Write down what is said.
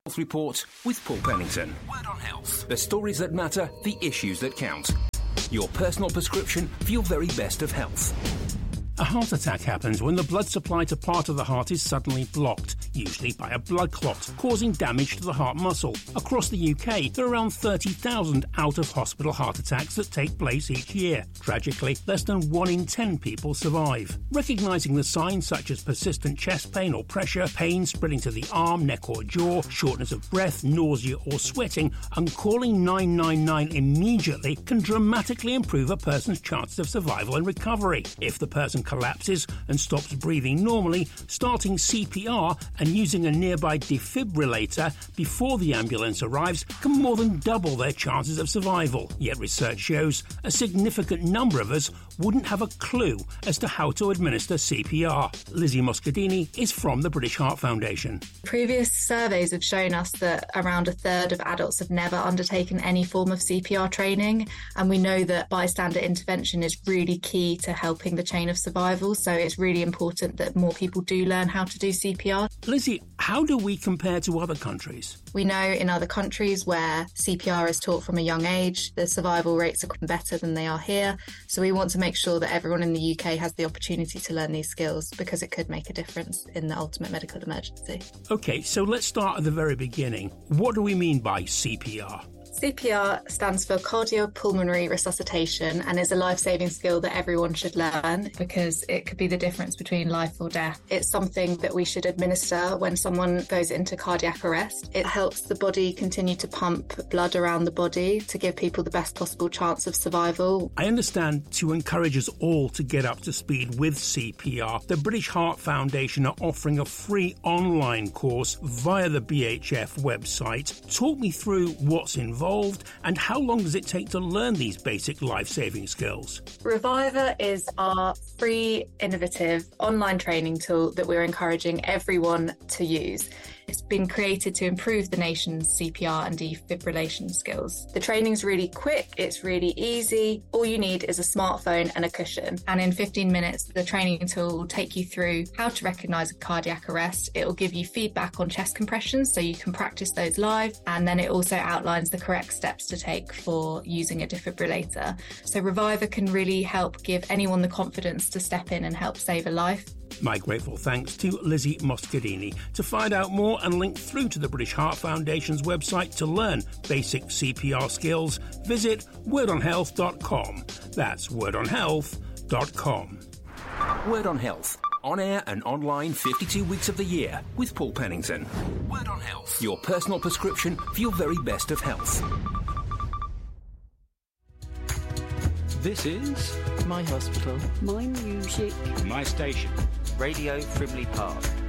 Health Report with Paul Pennington. Word on Health. The stories that matter, the issues that count. Your personal prescription for your very best of health. A heart attack happens when the blood supply to part of the heart is suddenly blocked, usually by a blood clot, causing damage to the heart muscle. Across the UK, there are around 30,000 out-of-hospital heart attacks that take place each year. Tragically, less than 1 in 10 people survive. Recognising the signs such as persistent chest pain or pressure, pain spreading to the arm, neck or jaw, shortness of breath, nausea or sweating, and calling 999 immediately can dramatically improve a person's chances of survival and recovery. If the person collapses and stops breathing normally, starting CPR and using a nearby defibrillator before the ambulance arrives can more than double their chances of survival. Yet research shows a significant number of us wouldn't have a clue as to how to administer CPR. Lizzie Moscadini is from the British Heart Foundation. Previous surveys have shown us that around a third of adults have never undertaken any form of CPR training, and we know that bystander intervention is really key to helping the chain of survival, so it's really important that more people do learn how to do CPR. Lizzie, how do we compare to other countries? We know in other countries where CPR is taught from a young age, the survival rates are better than they are here. So we want to make sure that everyone in the UK has the opportunity to learn these skills because it could make a difference in the ultimate medical emergency. OK, so let's start at the very beginning. What do we mean by CPR? CPR stands for cardiopulmonary resuscitation and is a life-saving skill that everyone should learn because it could be the difference between life or death. It's something that we should administer when someone goes into cardiac arrest. It helps the body continue to pump blood around the body to give people the best possible chance of survival. I understand to encourage us all to get up to speed with CPR, the British Heart Foundation are offering a free online course via the BHF website. Talk me through what's involved and how long does it take to learn these basic life-saving skills? Reviver is our free, innovative online training tool that we're encouraging everyone to use. It's been created to improve the nation's CPR and defibrillation skills. The training's really quick, it's really easy. All you need is a smartphone and a cushion. And in 15 minutes, the training tool will take you through how to recognise a cardiac arrest. It will give you feedback on chest compressions so you can practice those live. And then it also outlines the correct steps to take for using a defibrillator. So Reviver can really help give anyone the confidence to step in and help save a life. My grateful thanks to Lizzie Moscadini. To find out more and link through to the British Heart Foundation's website to learn basic CPR skills, visit wordonhealth.com. That's wordonhealth.com. Word on Health. On air and online 52 weeks of the year with Paul Pennington. Word on Health. Your personal prescription for your very best of health. This is My Hospital. My music. My Station. Radio Frimley Park.